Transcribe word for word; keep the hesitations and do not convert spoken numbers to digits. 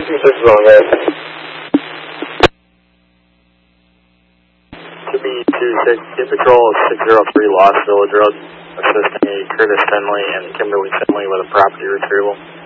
This is on that. To be two six, Kid Patrol six zero three Lost Village Road, assisting a Curtis Finley and Kimberly Finley with a property retrieval.